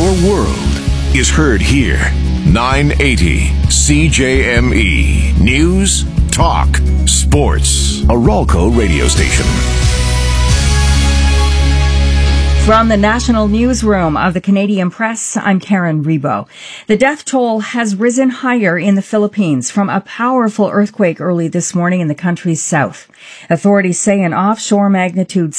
Your world is heard here. 980 CJME. News, talk, sports. A Ralco radio station. From the National Newsroom of the Canadian Press, I'm Karen Rebo. The death toll has risen higher in the Philippines from a powerful earthquake early this morning in the country's south. Authorities say an offshore magnitude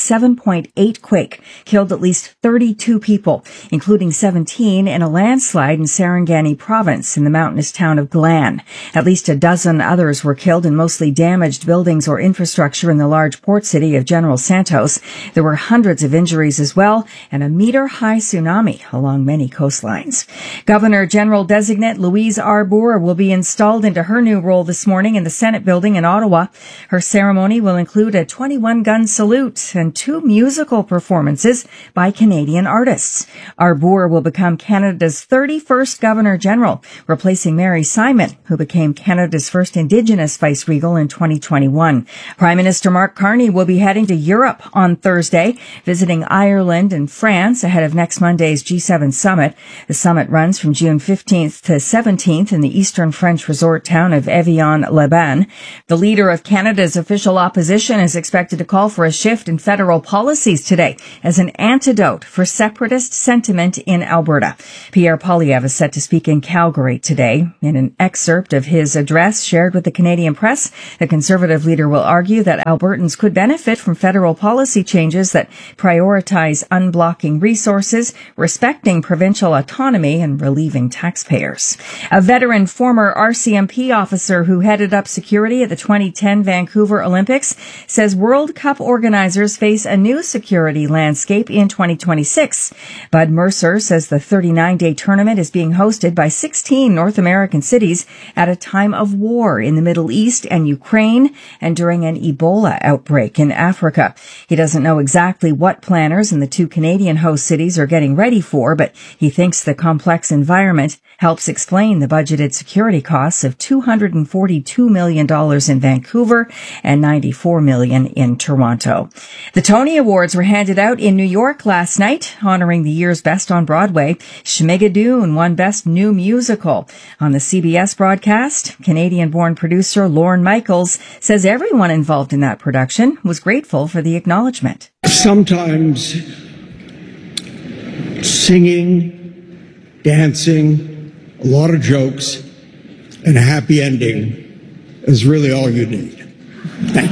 7.8 quake killed at least 32 people, including 17 in a landslide in Sarangani province in the mountainous town of Glan. At least a dozen others were killed in mostly damaged buildings or infrastructure in the large port city of General Santos. There were hundreds of injuries as well, and a meter-high tsunami along many coastlines. Governor General Designate Louise Arbour will be installed into her new role this morning in the Senate building in Ottawa. Her ceremony will include a 21-gun salute and 2 musical performances by Canadian artists. Arbour will become Canada's 31st Governor General, replacing Mary Simon, who became Canada's first Indigenous Vice-Regal in 2021. Prime Minister Mark Carney will be heading to Europe on Thursday, visiting Ireland and France ahead of next Monday's G7 summit. The summit runs from June 15th to 17th in the eastern French resort town of Evian-les-Bains. The leader of Canada's official opposition is expected to call for a shift in federal policies today as an antidote for separatist sentiment in Alberta. Pierre Poilievre is set to speak in Calgary today. In an excerpt of his address shared with the Canadian Press, the Conservative leader will argue that Albertans could benefit from federal policy changes that prioritize unblocking resources, respecting provincial autonomy, and relieving taxpayers. A veteran former RCMP officer who headed up security at the 2010 Vancouver Olympics says World Cup organizers face a new security landscape in 2026. Bud Mercer says the 39-day tournament is being hosted by 16 North American cities at a time of war in the Middle East and Ukraine and during an Ebola outbreak in Africa. He doesn't know exactly what planners in the 2 Canadian host cities are getting ready for, but he thinks the complex environment helps explain the budgeted security costs of $242 million in Vancouver and $94 million in Toronto. The Tony Awards were handed out in New York last night, honoring the year's best on Broadway. Schmigadoon won Best New Musical. On the CBS broadcast, Canadian-born producer Lorne Michaels says everyone involved in that production was grateful for the acknowledgement. Sometimes singing, dancing, a lot of jokes, and a happy ending is really all you need. Thank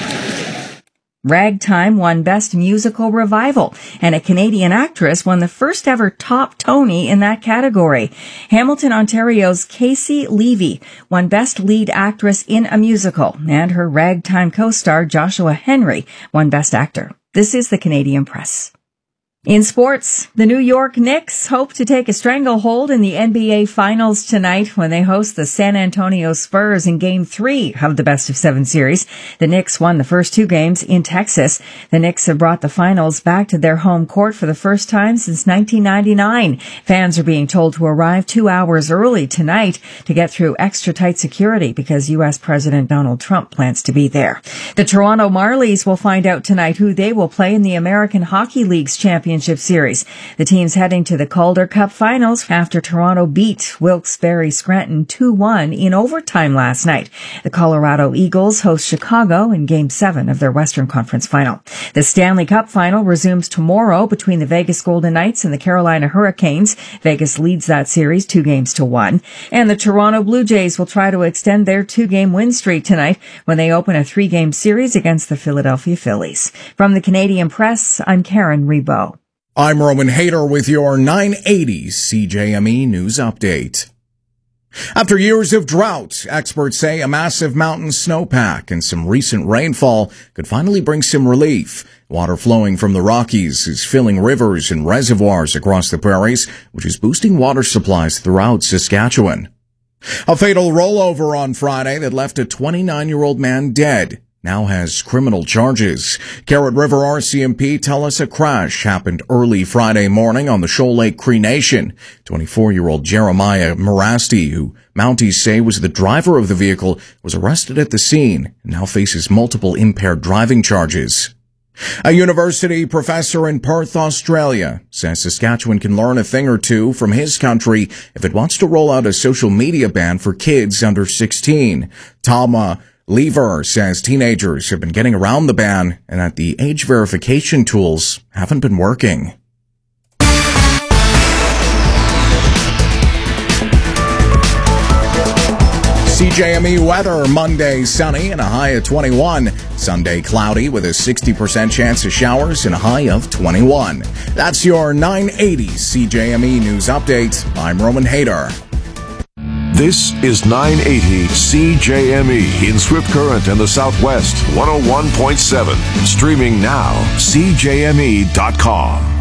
you. Ragtime won Best Musical Revival, and a Canadian actress won the first ever top Tony in that category. Hamilton, Ontario's Casey Levy won Best Lead Actress in a Musical, and her Ragtime co-star Joshua Henry won Best Actor. This is the Canadian Press. In sports, the New York Knicks hope to take a stranglehold in the NBA Finals tonight when they host the San Antonio Spurs in Game 3 of the best-of-7 series. The Knicks won the first 2 games in Texas. The Knicks have brought the finals back to their home court for the first time since 1999. Fans are being told to arrive 2 hours early tonight to get through extra-tight security because U.S. President Donald Trump plans to be there. The Toronto Marlies will find out tonight who they will play in the American Hockey League's Championship Series. The team's heading to the Calder Cup Finals after Toronto beat Wilkes-Barre Scranton 2-1 in overtime last night. The Colorado Eagles host Chicago in Game 7 of their Western Conference Final. The Stanley Cup Final resumes tomorrow between the Vegas Golden Knights and the Carolina Hurricanes. Vegas leads that series 2-1. And the Toronto Blue Jays will try to extend their 2-game win streak tonight when they open a 3-game series against the Philadelphia Phillies. From the Canadian Press, I'm Karen Rebo. I'm Roman Hayter with your 980 CJME News Update. After years of drought, experts say a massive mountain snowpack and some recent rainfall could finally bring some relief. Water flowing from the Rockies is filling rivers and reservoirs across the prairies, which is boosting water supplies throughout Saskatchewan. A fatal rollover on Friday that left a 29-year-old man dead now has criminal charges. Carrot River RCMP tell us a crash happened early Friday morning on the Shoal Lake Cree Nation. 24-year-old Jeremiah Morasti, who Mounties say was the driver of the vehicle, was arrested at the scene and now faces multiple impaired driving charges. A university professor in Perth, Australia, says Saskatchewan can learn a thing or two from his country if it wants to roll out a social media ban for kids under 16. Tom Lever says teenagers have been getting around the ban and that the age verification tools haven't been working. CJME weather, Monday sunny and a high of 21. Sunday cloudy with a 60% chance of showers and a high of 21. That's your 980 CJME news update. I'm Roman Hayter. This is 980 CJME in Swift Current and the Southwest, 101.7. Streaming now, CJME.com.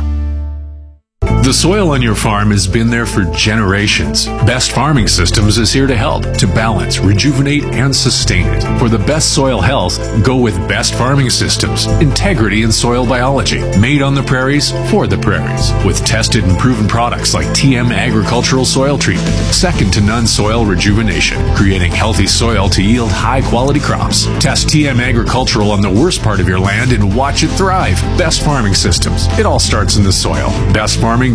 The soil on your farm has been there for generations. Best Farming Systems is here to help, to balance, rejuvenate, and sustain it. For the best soil health, go with Best Farming Systems. Integrity in soil biology. Made on the prairies, for the prairies. With tested and proven products like TM Agricultural Soil Treatment. Second to none soil rejuvenation. Creating healthy soil to yield high-quality crops. Test TM Agricultural on the worst part of your land and watch it thrive. Best Farming Systems. It all starts in the soil. BestFarming.ca.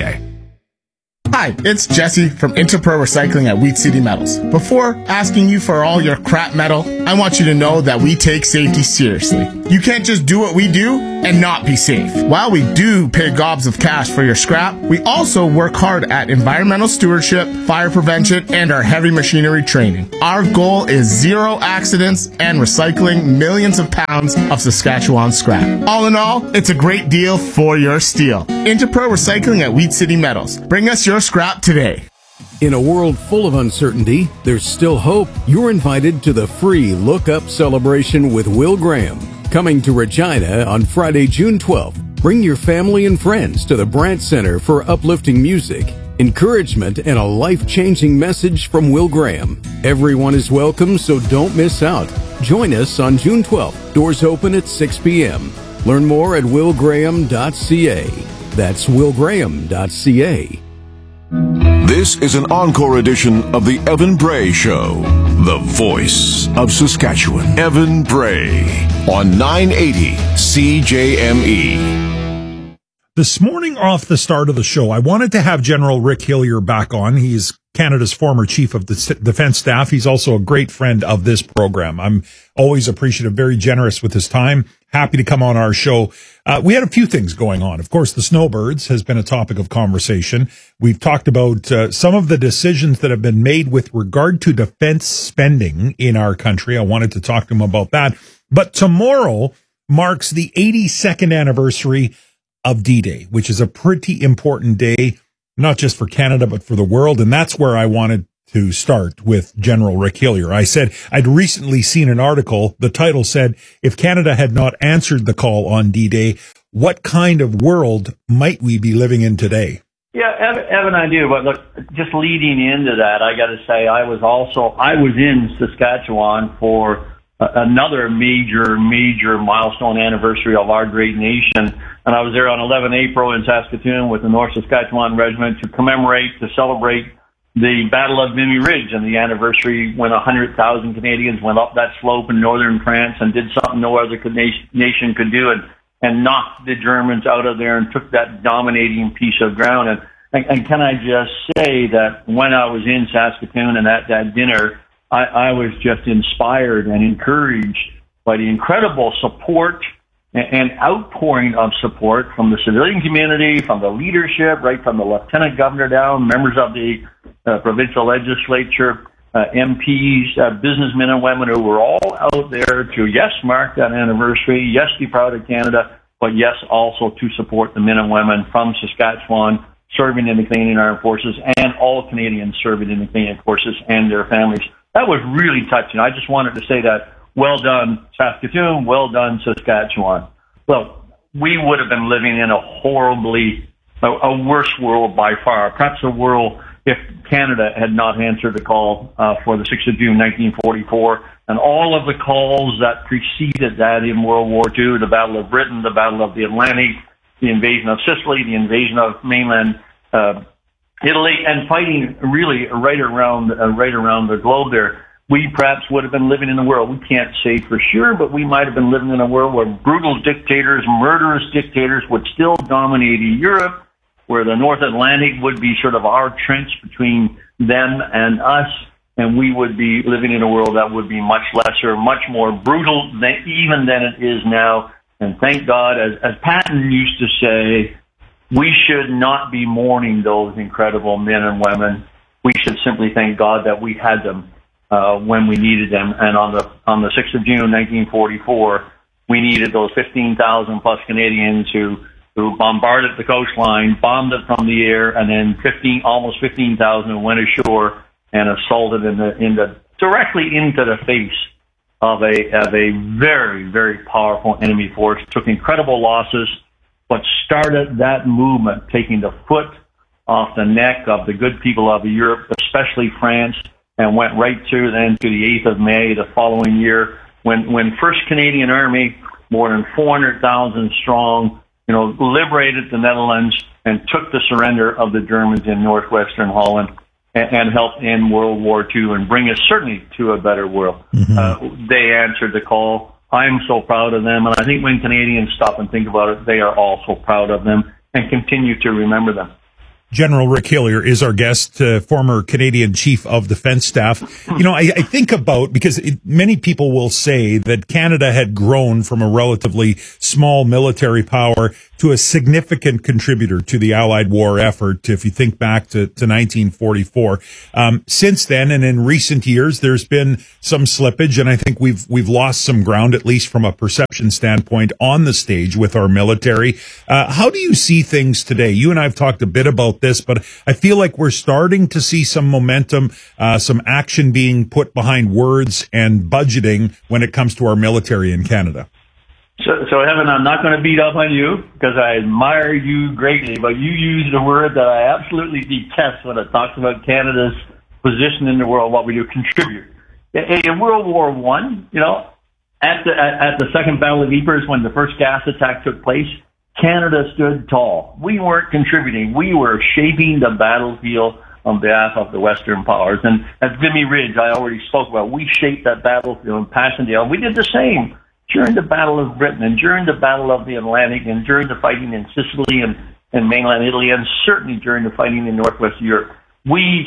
Hi, it's Jesse from Interpro Recycling at Wheat City Metals. Before asking you for all your crap metal, I want you to know that we take safety seriously. You can't just do what we do and not be safe. While we do pay gobs of cash for your scrap, we also work hard at environmental stewardship, fire prevention, and our heavy machinery training. Our goal is zero accidents and recycling millions of pounds of Saskatchewan scrap. All in all, it's a great deal for your steel. Interpro Recycling at Wheat City Metals. Bring us your scrap today. In a world full of uncertainty, there's still hope. You're invited to the free Look Up celebration with Will Graham. Coming to Regina on Friday, June 12th. Bring your family and friends to the Brandt Center for uplifting music, encouragement, and a life-changing message from Will Graham. Everyone is welcome, so don't miss out. Join us on June 12th. Doors open at 6 p.m. Learn more at willgraham.ca. That's willgraham.ca. This is an encore edition of the Evan Bray Show, the voice of Saskatchewan. Evan Bray on 980 CJME. This morning off the start of the show, I wanted to have General Rick Hillier back on. He's Canada's former chief of the defense staff. He's also a great friend of this program. I'm always appreciative, very generous with his time. Happy to come on our show. We had a few things going on. Of course, the snowbirds has been a topic of conversation. We've talked about some of the decisions that have been made with regard to defense spending in our country. I wanted to talk to him about that. But tomorrow marks the 82nd anniversary of D-Day, which is a pretty important day, not just for Canada, but for the world. And that's where I wanted to start with General Rick Hillier. I said I'd recently seen an article. The title said, if Canada had not answered the call on D-Day, what kind of world might we be living in today? Yeah, Evan, I do. But look, just leading into that, I got to say I was in Saskatchewan for another major milestone anniversary of our great nation. And I was there on 11 April in Saskatoon with the North Saskatchewan Regiment to celebrate the Battle of Vimy Ridge and the anniversary when 100,000 Canadians went up that slope in northern France and did something no other nation could do and knocked the Germans out of there and took that dominating piece of ground. And can I just say that when I was in Saskatoon and at that dinner, I was just inspired and encouraged by the incredible support and outpouring of support from the civilian community, from the leadership, right from the lieutenant governor down, members of the provincial legislature, MPs, businessmen and women who were all out there to, yes, mark that anniversary, yes, be proud of Canada, but yes, also to support the men and women from Saskatchewan serving in the Canadian Armed Forces and all Canadians serving in the Canadian Forces and their families. That was really touching. I just wanted to say that. Well done, Saskatoon. Well done, Saskatchewan. Look, we would have been living in a worse world by far. Perhaps a world if Canada had not answered the call for the 6th of June, 1944, and all of the calls that preceded that in World War II, the Battle of Britain, the Battle of the Atlantic, the invasion of Sicily, the invasion of mainland Italy, and fighting really right around the globe there. we perhaps would have been living in a world, we can't say for sure, but we might have been living in a world where brutal dictators, murderous dictators would still dominate Europe, where the North Atlantic would be sort of our trench between them and us, and we would be living in a world that would be much lesser, much more brutal even than it is now. And thank God, as Patton used to say, we should not be mourning those incredible men and women. We should simply thank God that we had them when we needed them. And on the 6th of June, 1944, we needed those 15,000 plus Canadians who bombarded the coastline, bombed it from the air, and then almost 15,000 went ashore and assaulted directly into the face of a very, very powerful enemy force. Took incredible losses, but started that movement, taking the foot off the neck of the good people of Europe, especially France, and went right through then to the 8th of May the following year, when 1st Canadian Army, more than 400,000 strong, liberated the Netherlands and took the surrender of the Germans in northwestern Holland and helped end World War II and bring us certainly to a better world. Mm-hmm. They answered the call. I'm so proud of them, and I think when Canadians stop and think about it, they are also proud of them and continue to remember them. General Rick Hillier is our guest, former Canadian Chief of Defense Staff. I think about, because many people will say that Canada had grown from a relatively small military power to a significant contributor to the Allied war effort, if you think back to 1944. Since then, and in recent years, there's been some slippage, and I think we've lost some ground, at least from a perception standpoint, on the stage with our military. How do you see things today? You and I have talked a bit about this, but I feel like we're starting to see some momentum, some action being put behind words and budgeting when it comes to our military in Canada. So Evan, I'm not going to beat up on you because I admire you greatly, but you used a word that I absolutely detest when it talks about Canada's position in the world, what we do, contribute. In World War I, at the Second Battle of Ypres, when the first gas attack took place, Canada stood tall. We weren't contributing. We were shaping the battlefield on behalf of the Western powers. And at Vimy Ridge, I already spoke about, we shaped that battlefield in Passchendaele. We did the same during the Battle of Britain and during the Battle of the Atlantic and during the fighting in Sicily and mainland Italy and certainly during the fighting in Northwest Europe. We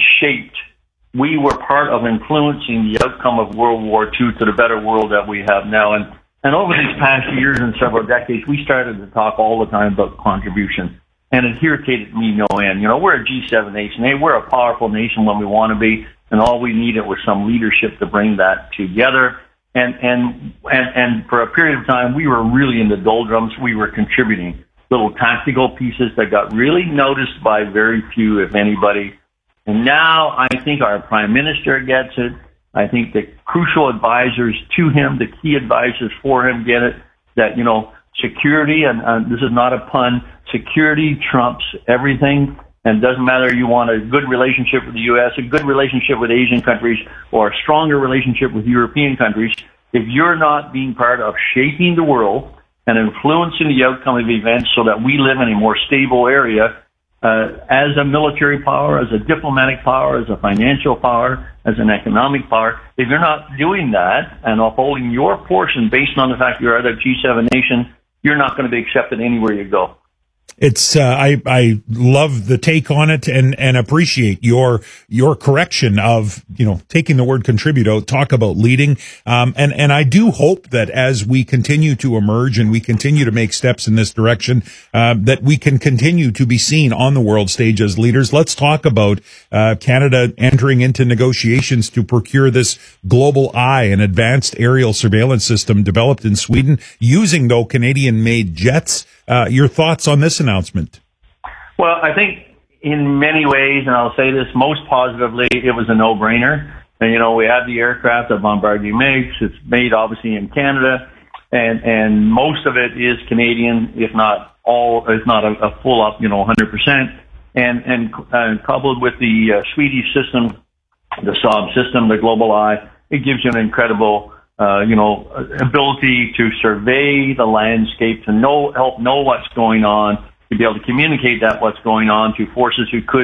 were part of influencing the outcome of World War II to the better world that we have now. And over these past years and several decades, we started to talk all the time about contribution. And it irritated me no end. We're a G7 nation. Hey, we're a powerful nation when we want to be, and all we needed was some leadership to bring that together. And for a period of time, we were really in the doldrums. We were contributing little tactical pieces that got really noticed by very few, if anybody. And now I think our Prime Minister gets it. I think the crucial advisors to him, the key advisors for him get it, that, security, and this is not a pun, security trumps everything. And it doesn't matter you want a good relationship with the U.S., a good relationship with Asian countries, or a stronger relationship with European countries. If you're not being part of shaping the world and influencing the outcome of events so that we live in a more stable area, as a military power, as a diplomatic power, as a financial power, as an economic power, if you're not doing that and upholding your portion based on the fact you're a G7 nation, you're not going to be accepted anywhere you go. It's I love the take on it and appreciate your correction of taking the word contribute out, talk about leading, and I do hope that as we continue to emerge and we continue to make steps in this direction, that we can continue to be seen on the world stage as leaders. Let's talk about Canada entering into negotiations to procure this Global Eye, an advanced aerial surveillance system developed in Sweden using Canadian-made jets. Your thoughts on this announcement? Well, I think in many ways, and I'll say this most positively, it was a no-brainer. And, we have the aircraft that Bombardier makes. It's made, obviously, in Canada. And most of it is Canadian, if not a full up, 100%. And coupled with the Swedish system, the Saab system, the Global Eye, it gives you an incredible ability to survey the landscape, to help know what's going on, to be able to communicate what's going on to forces who could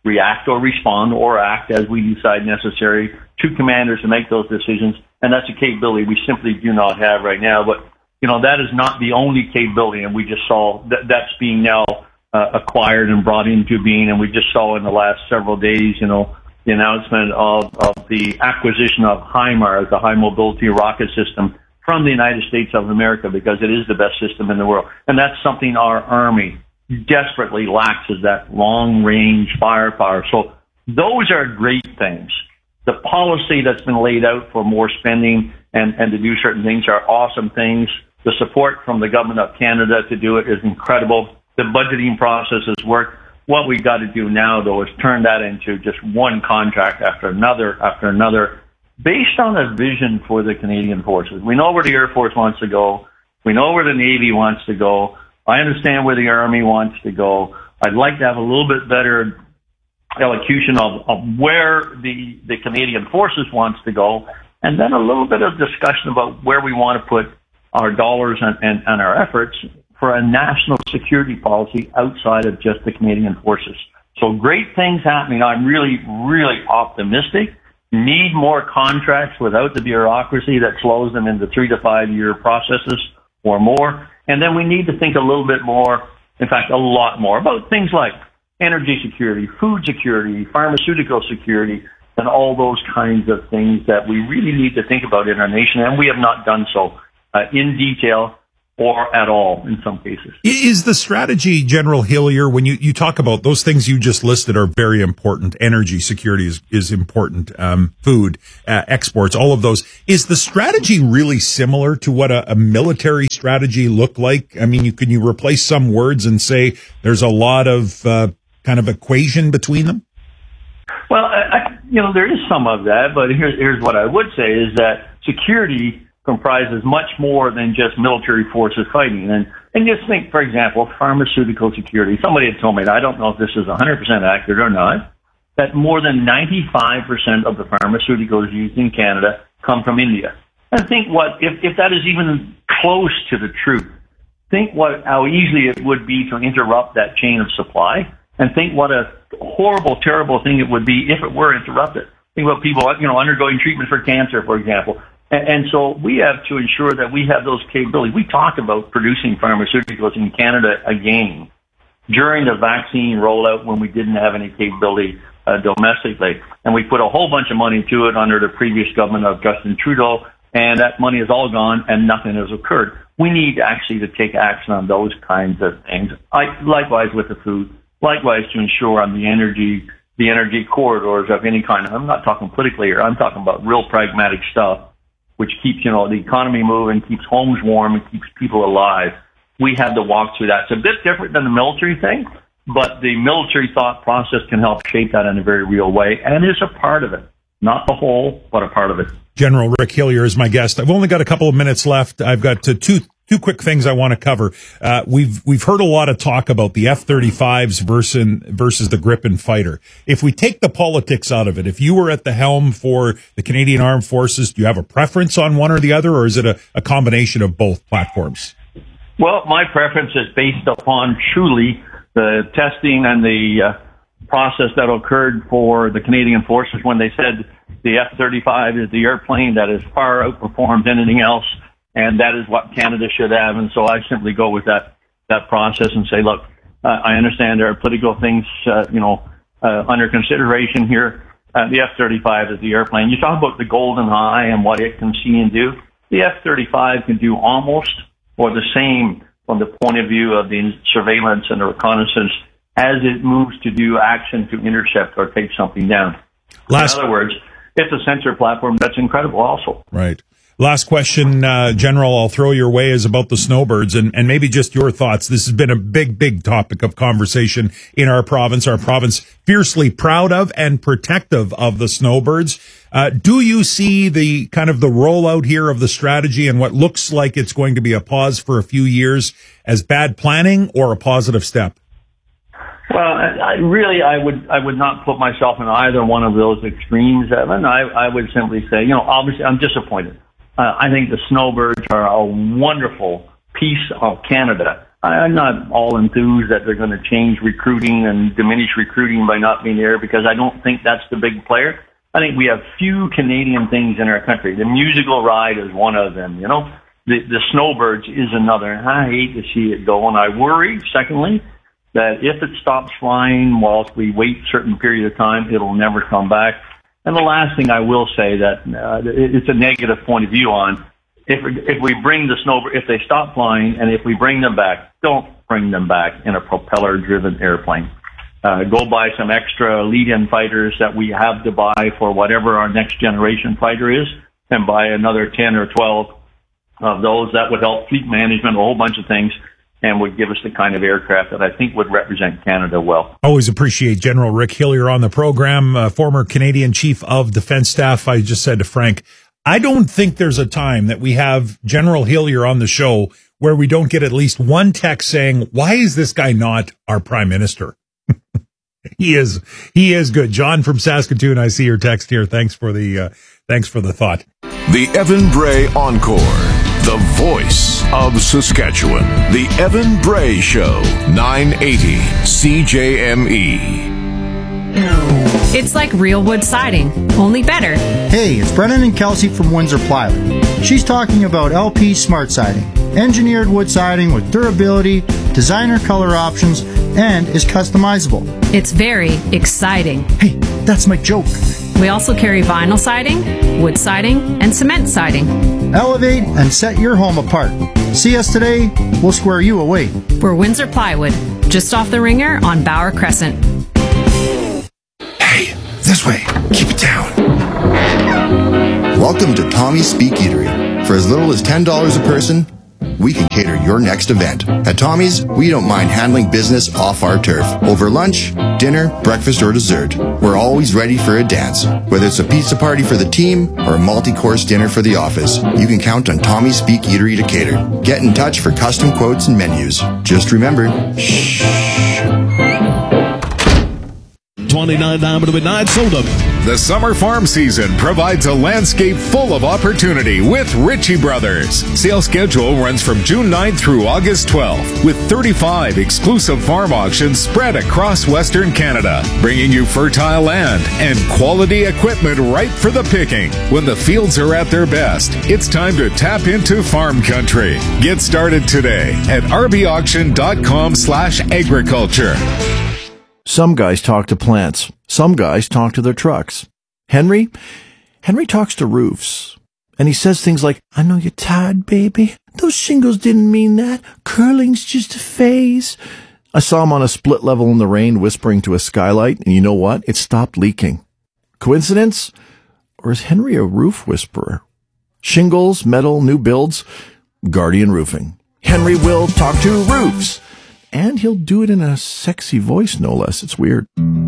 react or respond or act as we decide necessary to commanders to make those decisions. And that's a capability we simply do not have right now. But, that is not the only capability. And we just saw that's being now acquired and brought into being. And we just saw in the last several days, the announcement of the acquisition of HIMARS, the High Mobility Rocket System, from the United States of America, because it is the best system in the world. And that's something our Army desperately lacks, is that long-range firepower. So those are great things. The policy that's been laid out for more spending and to do certain things are awesome things. The support from the Government of Canada to do it is incredible. The budgeting process has worked. What we've got to do now, though, is turn that into just one contract after another, based on a vision for the Canadian Forces. We know where the Air Force wants to go. We know where the Navy wants to go. I understand where the Army wants to go. I'd like to have a little bit better elocution of where the Canadian Forces wants to go, and then a little bit of discussion about where we want to put our dollars and our efforts for a national security policy outside of just the Canadian Forces. So great things happening. I'm really, really optimistic. Need more contracts without the bureaucracy that slows them into 3 to 5 year processes or more. And then we need to think a little bit more, in fact, a lot more, about things like energy security, food security, pharmaceutical security, and all those kinds of things that we really need to think about in our nation. And we have not done so in detail or at all in some cases. Is the strategy, General Hillier, when you talk about those things you just listed are very important, energy security is important, food, exports, all of those, is the strategy really similar to what a military strategy looked like? I mean, can you replace some words and say there's a lot of kind of equation between them? Well, there is some of that, but here's what I would say is that security comprises much more than just military forces fighting. And just think, for example, pharmaceutical security. Somebody had told me, and I don't know if this is 100% accurate or not, that more than 95% of the pharmaceuticals used in Canada come from India. And think if that is even close to the truth, think how easy it would be to interrupt that chain of supply, and think what a horrible, terrible thing it would be if it were interrupted. Think about people, undergoing treatment for cancer, for example. And so we have to ensure that we have those capabilities. We talk about producing pharmaceuticals in Canada again during the vaccine rollout when we didn't have any capability domestically. And we put a whole bunch of money to it under the previous government of Justin Trudeau, and that money is all gone and nothing has occurred. We need actually to take action on those kinds of things. Likewise with the food, likewise to ensure on the energy corridors of any kind. I'm not talking politically here. I'm talking about real pragmatic stuff, which keeps, the economy moving, keeps homes warm, and keeps people alive. We have to walk through that. It's a bit different than the military thing, but the military thought process can help shape that in a very real way, and is a part of it. Not the whole, but a part of it. General Rick Hillier is my guest. I've only got a couple of minutes left. I've got two quick things I want to cover. We've heard a lot of talk about the F-35s versus the Gripen fighter. If we take the politics out of it, if you were at the helm for the Canadian Armed Forces, do you have a preference on one or the other, or is it a combination of both platforms? Well, my preference is based upon truly the testing and the process that occurred for the Canadian Forces when they said the F-35 is the airplane that has far outperformed anything else, and that is what Canada should have. And so I simply go with that process and say, look, I understand there are political things, under consideration here. The F-35 is the airplane. You talk about the Golden Eye and what it can see and do. The F-35 can do almost or the same from the point of view of the surveillance and the reconnaissance as it moves to do action to intercept or take something down. In other words, it's a sensor platform that's incredible also. Right. Last question, General, I'll throw your way is about the snowbirds and maybe just your thoughts. This has been a big topic of conversation in our province fiercely proud of and protective of the snowbirds. Do you see the kind of the rollout here of the strategy and what looks like it's going to be a pause for a few years as bad planning or a positive step? Well, I would not put myself in either one of those extremes, Evan. I would simply say, obviously I'm disappointed. I think the snowbirds are a wonderful piece of Canada. I'm not all enthused that they're going to change recruiting and diminish recruiting by not being there, because I don't think that's the big player. I think we have few Canadian things in our country. The musical ride is one of them, you know. The snowbirds is another. I hate to see it go, and I worry, secondly, that if it stops flying whilst we wait a certain period of time, it'll never come back. And the last thing I will say that it's a negative point of view on, if we bring the snowbird, if they stop flying, and if we bring them back, don't bring them back in a propeller-driven airplane. Go buy some extra lead-in fighters that we have to buy for whatever our next generation fighter is, and buy another 10 or 12 of those. That would help fleet management, a whole bunch of things, and would give us the kind of aircraft that I think would represent Canada well. Always appreciate General Rick Hillier on the program, former Canadian Chief of Defense Staff. I just said to Frank, I don't think there's a time that we have General Hillier on the show where we don't get at least one text saying, why is this guy not our Prime Minister? He is good. John from Saskatoon, I see your text here. Thanks for the thought. The Evan Bray Encore, the voice of Saskatchewan. The Evan Bray Show, 980 CJME. It's like real wood siding, only better. Hey, it's Brennan and Kelsey from Windsor Plywood. She's talking about LP Smart Siding. Engineered wood siding with durability, designer color options, and is customizable. It's very exciting. Hey, that's my joke. We also carry vinyl siding, wood siding, and cement siding. Elevate and set your home apart. See us today, we'll square you away. We're Windsor Plywood, just off the Ringer on Bauer Crescent. Hey, this way. Keep it down. Welcome to Tommy's Speak Eatery. For as little as $10 a person, we can cater your next event. At Tommy's, we don't mind handling business off our turf. Over lunch, dinner, breakfast, or dessert, we're always ready for a dance. Whether it's a pizza party for the team or a multi-course dinner for the office, you can count on Tommy's Speak Eatery to cater. Get in touch for custom quotes and menus. Just remember, shh. 29 diamond midnight soda. The summer farm season provides a landscape full of opportunity with Ritchie Brothers. Sale schedule runs from June 9th through August 12th, with 35 exclusive farm auctions spread across Western Canada, bringing you fertile land and quality equipment ripe for the picking. When the fields are at their best, it's time to tap into farm country. Get started today at rbauction.com/agriculture. Some guys talk to plants. Some guys talk to their trucks. Henry talks to roofs. And he says things like, I know you're tired, baby. Those shingles didn't mean that. Curling's just a phase. I saw him on a split level in the rain whispering to a skylight, and you know what? It stopped leaking. Coincidence? Or is Henry a roof whisperer? Shingles, metal, new builds, Guardian Roofing. Henry will talk to roofs. And he'll do it in a sexy voice, no less. It's weird.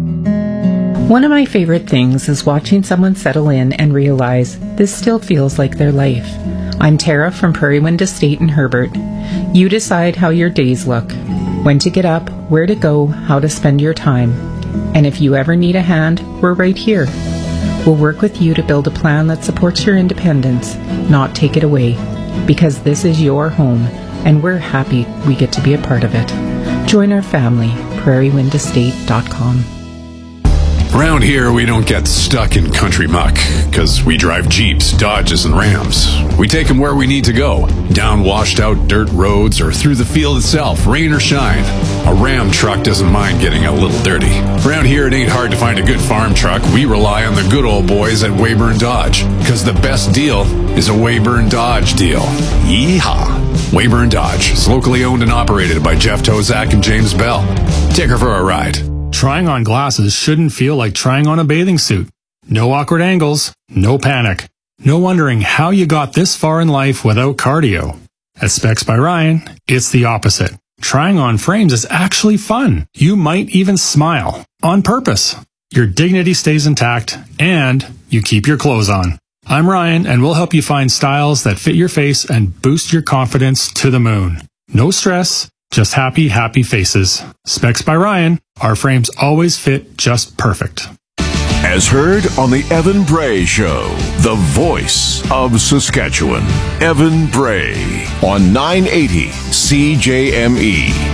One of my favorite things is watching someone settle in and realize this still feels like their life. I'm Tara from Prairie Wind Estate in Herbert. You decide how your days look, when to get up, where to go, how to spend your time. And if you ever need a hand, we're right here. We'll work with you to build a plan that supports your independence, not take it away. Because this is your home, and we're happy we get to be a part of it. Join our family, prairiewindestate.com. Around here, we don't get stuck in country muck, because we drive Jeeps, Dodges, and Rams. We take them where we need to go, down washed-out dirt roads or through the field itself, rain or shine. A Ram truck doesn't mind getting a little dirty. Around here, it ain't hard to find a good farm truck. We rely on the good old boys at Weyburn Dodge, because the best deal is a Weyburn Dodge deal. Yeehaw! Weyburn Dodge is locally owned and operated by Jeff Tozak and James Bell. Take her for a ride. Trying on glasses shouldn't feel like trying on a bathing suit. No awkward angles, no panic, no wondering how you got this far in life without cardio. At Specs by Ryan, it's the opposite. Trying on frames is actually fun. You might even smile on purpose. Your dignity stays intact and you keep your clothes on. I'm Ryan, and we'll help you find styles that fit your face and boost your confidence to the moon. No stress, just happy, happy faces. Specs by Ryan. Our frames always fit just perfect. As heard on the Evan Bray Show, the voice of Saskatchewan. Evan Bray on 980 CJME.